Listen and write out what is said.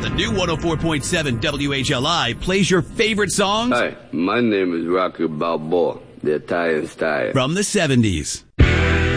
The new 104.7 WHLI plays your favorite songs. Hi, my name is Rocky Balboa, the Italian Style. From the 70s.